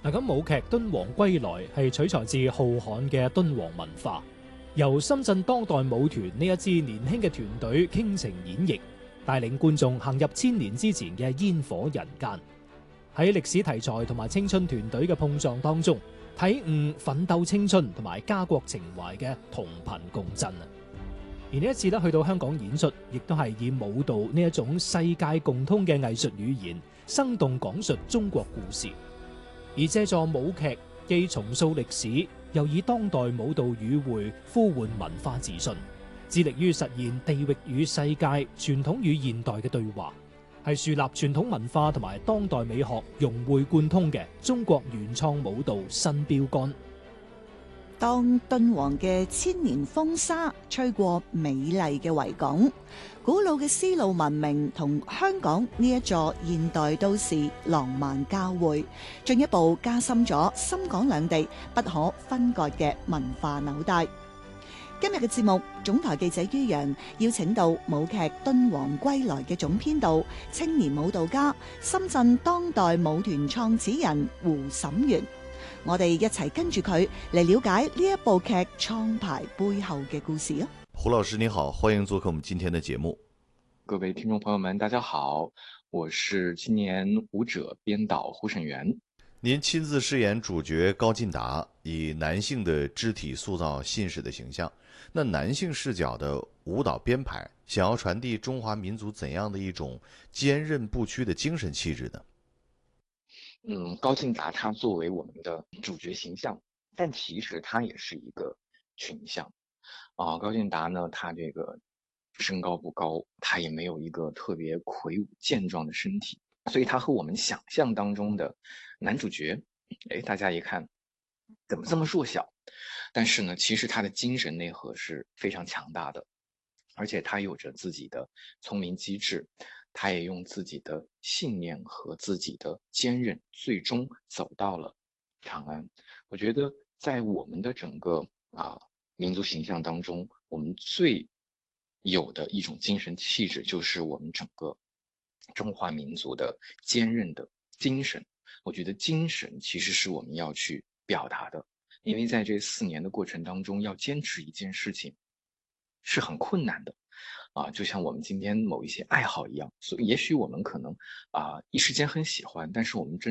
咁舞劇《敦煌歸來》係取材自浩瀚嘅敦煌文化，由深圳當代舞團呢一支年輕嘅團隊傾情演繹，帶領觀眾行入千年之前嘅煙火人間。喺歷史題材同埋青春團隊嘅碰撞當中，體悟奮鬥青春同埋家國情懷嘅同頻共振啊！而呢一次去到香港演出，亦都係以舞蹈呢一種世界共通嘅藝術語言，生動講述中國故事。而借助舞劇既重塑歷史，又以當代舞蹈語彙呼喚文化自信，致力於實現地域與世界、傳統與現代嘅對話，係樹立傳統文化同埋當代美學融會貫通嘅中國原創舞蹈新標杆。 當敦煌嘅千年風沙吹過美麗嘅維港，古老嘅絲路文明同香港呢一座現代都市浪漫交匯，進一步加深咗深港兩地不可分割嘅文化紐帶。今日嘅節目，總台記者于洋邀請到舞劇《敦煌歸來》嘅總編導、青年舞蹈家、深圳當代舞團創始人胡沈源。我哋一齊跟住佢嚟了解呢一部劇創排背後嘅故事啊！ 胡老師你好，歡迎做客我們今天的節目。 各位聽眾朋友們，大家好，我是青年舞者編導胡沈源。 您親自飾演主角高進達，以男性的肢體塑造信使的形象。那男性視角的舞蹈編排，想要傳遞中華民族怎樣的一種堅韌不屈的精神氣質呢？ 高進達他作為我們的主角形象，但其實他也是一個群像高進達呢，他這個身高不高，他也沒有一個特別魁梧健壯的身體，所以他和我們想象當中的男主角，大家一看怎麼這麼弱小？但是呢，其實他的精神內核是非常強大的，而且他有着自己的聰明機智。他也用自己的信念和自己的堅韌，最終走到了長安。我覺得在我們的整個民族形象當中，我們最有的一種精神氣質，就是我們整個中華民族的堅韌的精神。我覺得精神其實是我們要去表達的，因為在這4年的過程當中，要堅持一件事情是很困難的。就像我們今天某一些愛好一樣，所以也許我們可能一時間很喜歡，但是我們真